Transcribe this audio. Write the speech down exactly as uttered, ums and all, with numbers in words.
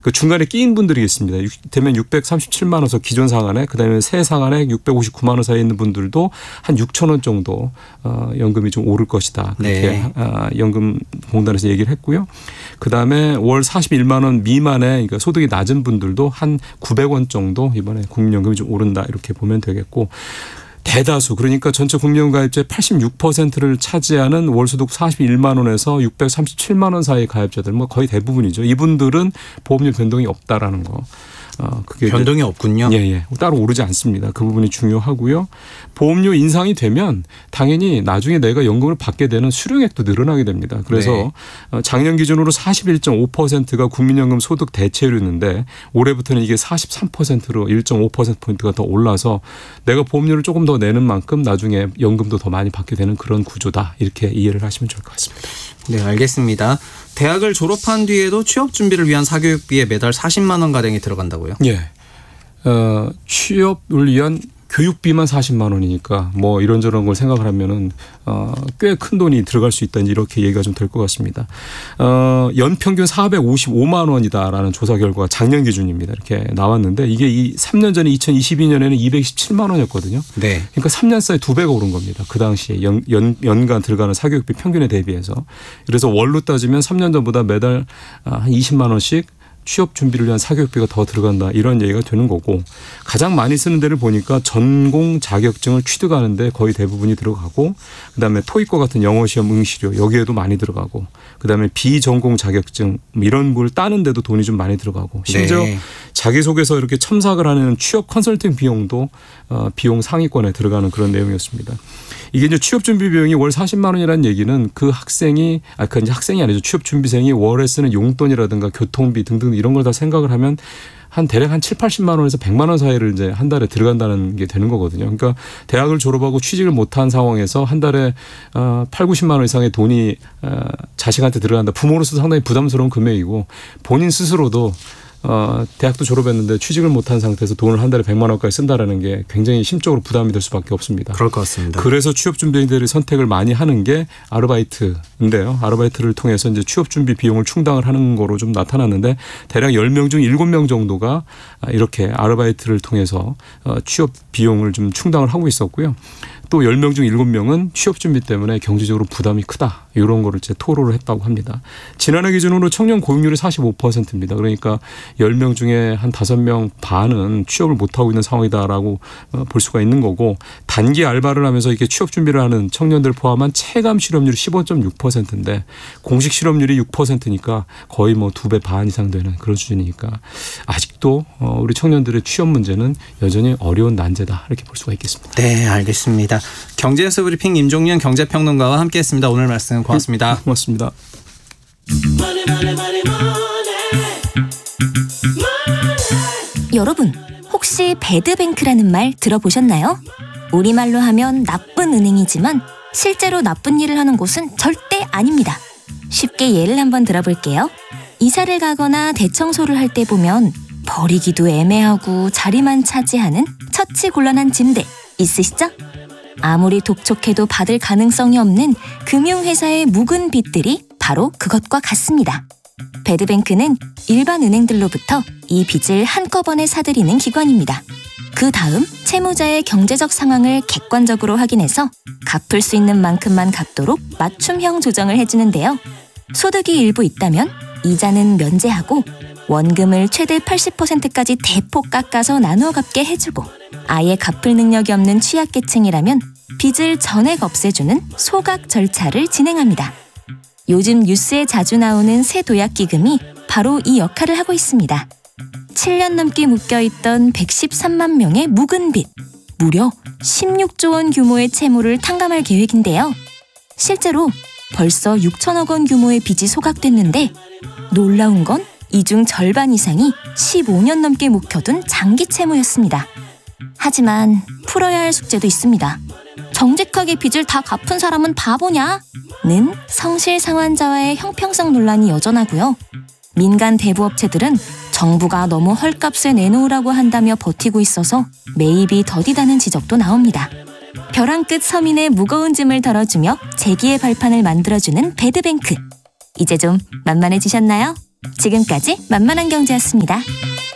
그 중간에 끼인 분들이 있습니다. 되면 육백삼십칠만 원에서 기존 상한에 그다음에 새 상한에 육백오십구만 원 사이에 있는 분들도 한 육천 원 정도 어, 연금이 좀 오를 것이다. 그렇게 네. 어, 연금공단에서 얘기를 했고요. 그다음에 월 사십일만 원 미만의 그러니까 소득이 낮은 분들도 한 구백 원 정도 이번에 국민연금이 좀 오른다 이렇게 보면 되겠고 대다수 그러니까 전체 국민연금 가입자의 팔십육 퍼센트를 차지하는 월소득 사십일만 원에서 육백삼십칠만 원 사이 가입자들 뭐 거의 대부분이죠. 이분들은 보험료 변동이 없다라는 거. 어, 그게 변동이 없군요. 예, 예. 따로 오르지 않습니다. 그 부분이 중요하고요. 보험료 인상이 되면 당연히 나중에 내가 연금을 받게 되는 수령액도 늘어나게 됩니다. 그래서 네. 작년 기준으로 사십일 점 오 퍼센트가 국민연금 소득 대체율이었는데 올해부터는 이게 사십삼 퍼센트로 일 점 오 퍼센트포인트가 더 올라서 내가 보험료를 조금 더 내는 만큼 나중에 연금도 더 많이 받게 되는 그런 구조다. 이렇게 이해를 하시면 좋을 것 같습니다. 네, 알겠습니다. 대학을 졸업한 뒤에도 취업 준비를 위한 사교육비에 매달 사십만 원 가량이 들어간다고요? 예. 어, 취업을 위한 교육비만 사십만 원이니까 뭐 이런저런 걸 생각을 하면은 어, 꽤 큰 돈이 들어갈 수 있다 이렇게 얘기가 좀 될 것 같습니다. 어, 연평균 사백오십오만 원이다라는 조사 결과가 작년 기준입니다. 이렇게 나왔는데 이게 이 삼 년 전에 이천이십이 년에는 이백십칠만 원이었거든요. 네. 그러니까 삼 년 사이 두 배가 오른 겁니다. 그 당시에 연, 연, 연간 들어가는 사교육비 평균에 대비해서. 그래서 월로 따지면 삼 년 전보다 매달 한 이십만 원씩 취업 준비를 위한 사교육비가 더 들어간다 이런 얘기가 되는 거고 가장 많이 쓰는 데를 보니까 전공 자격증을 취득하는데 거의 대부분이 들어가고 그다음에 토익과 같은 영어 시험 응시료 여기에도 많이 들어가고 그다음에 비전공 자격증 이런 걸 따는 데도 돈이 좀 많이 들어가고 심지어 네. 자기소개서 이렇게 첨삭을 하는 취업 컨설팅 비용도 어, 비용 상위권에 들어가는 그런 내용이었습니다. 이게 이제 취업 준비 비용이 월 사십만 원이라는 얘기는 그 학생이 아, 그 이제 학생이 아니죠. 취업 준비생이 월에 쓰는 용돈이라든가 교통비 등등 이런 걸 다 생각을 하면 한 대략 한 칠팔십만 원에서 백만 원 사이를 이제 한 달에 들어간다는 게 되는 거거든요. 그러니까 대학을 졸업하고 취직을 못한 상황에서 한 달에 팔구십만 원 이상의 돈이 자식한테 들어간다. 부모로서 상당히 부담스러운 금액이고 본인 스스로도 어, 대학도 졸업했는데 취직을 못한 상태에서 돈을 한 달에 백만 원까지 쓴다라는 게 굉장히 심적으로 부담이 될 수밖에 없습니다. 그럴 것 같습니다. 그래서 취업 준비생들이 선택을 많이 하는 게 아르바이트인데요. 아르바이트를 통해서 이제 취업 준비 비용을 충당을 하는 거로 좀 나타났는데 대략 열 명 중 일곱 명 정도가 이렇게 아르바이트를 통해서 취업 비용을 좀 충당을 하고 있었고요. 또 열 명 중 일곱 명은 취업 준비 때문에 경제적으로 부담이 크다. 이런 거를 이제 토로를 했다고 합니다. 지난해 기준으로 청년 고용률이 사십오 퍼센트입니다. 그러니까 열 명 중에 한 다섯 명 반은 취업을 못하고 있는 상황이다라고 볼 수가 있는 거고 단기 알바를 하면서 이렇게 취업 준비를 하는 청년들 포함한 체감 실업률이 십오 점 육 퍼센트인데 공식 실업률이 육 퍼센트니까 거의 뭐 두 배 반 이상 되는 그런 수준이니까 아직도 우리 청년들의 취업 문제는 여전히 어려운 난제다. 이렇게 볼 수가 있겠습니다. 네, 알겠습니다. 경제뉴스 브리핑 임종윤 경제평론가와 함께했습니다. 오늘 말씀 고맙습니다. 네, 고맙습니다. 여러분, 혹시 배드뱅크라는 말 들어보셨나요? 우리말로 하면 나쁜 은행이지만 실제로 나쁜 일을 하는 곳은 절대 아닙니다. 쉽게 예를 한번 들어볼게요. 이사를 가거나 대청소를 할 때 보면 버리기도 애매하고 자리만 차지하는 처치곤란한 짐들 있으시죠? 아무리 독촉해도 받을 가능성이 없는 금융회사의 묵은 빚들이 바로 그것과 같습니다. 배드뱅크는 일반 은행들로부터 이 빚을 한꺼번에 사들이는 기관입니다. 그 다음 채무자의 경제적 상황을 객관적으로 확인해서 갚을 수 있는 만큼만 갚도록 맞춤형 조정을 해주는데요. 소득이 일부 있다면 이자는 면제하고 원금을 최대 팔십 퍼센트까지 대폭 깎아서 나누어 갚게 해주고 아예 갚을 능력이 없는 취약계층이라면 빚을 전액 없애주는 소각 절차를 진행합니다. 요즘 뉴스에 자주 나오는 새 도약기금이 바로 이 역할을 하고 있습니다. 칠 년 넘게 묶여있던 백십삼만 명의 묵은 빚, 무려 십육조 원 규모의 채무를 탕감할 계획인데요. 실제로 벌써 육천억 원 규모의 빚이 소각됐는데 놀라운 건 이 중 절반 이상이 십오 년 넘게 묵혀둔 장기 채무였습니다. 하지만 풀어야 할 숙제도 있습니다. 정직하게 빚을 다 갚은 사람은 바보냐? 는 성실상환자와의 형평성 논란이 여전하고요. 민간 대부업체들은 정부가 너무 헐값에 내놓으라고 한다며 버티고 있어서 매입이 더디다는 지적도 나옵니다. 벼랑 끝 서민의 무거운 짐을 덜어주며 재기의 발판을 만들어주는 배드뱅크. 이제 좀 만만해지셨나요? 지금까지 만만한 경제였습니다.